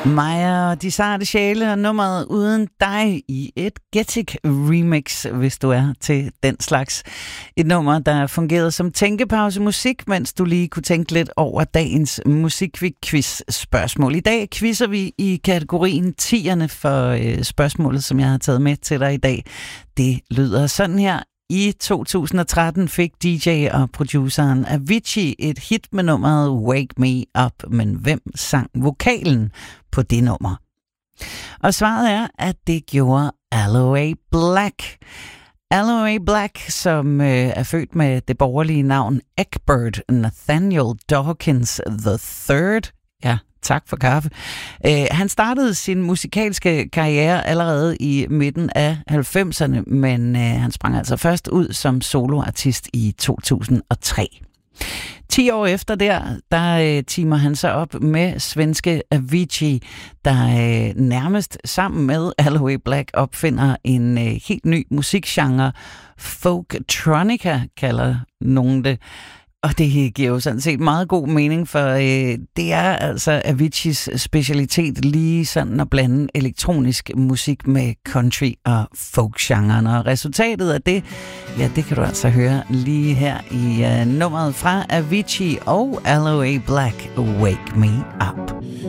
Maja og de sarte sjæle og nummeret Uden dig i et Getik remix, hvis du er til den slags. Et nummer, der fungerede som tænkepause musik, mens du lige kunne tænke lidt over dagens musikquiz-spørgsmål. I dag quizzer vi i kategorien 10'erne for spørgsmålet, som jeg har taget med til dig i dag. Det lyder sådan her. I 2013 fik DJ og produceren Avicii et hit med nummeret Wake Me Up, men hvem sang vokalen på det nummer? Og svaret er, at det gjorde Aloe Blacc. Aloe Blacc, som er født med det borgerlige navn Egbert Nathaniel Dawkins III. Ja, tak for kaffe. Han startede sin musikalske karriere allerede i midten af 90'erne, men han sprang altså først ud som soloartist i 2003. 10 år efter der teamer han sig op med svenske Avicii, der nærmest sammen med Aloe Blacc opfinder en helt ny musikgenre. Folktronica kalder nogen det. Og det giver jo sådan set meget god mening, for det er altså Aviciis specialitet lige sådan at blande elektronisk musik med country og folk-genren. Og resultatet af det, ja, det kan du altså høre lige her i nummeret fra Avicii og Aloe Blacc, Wake Me Up.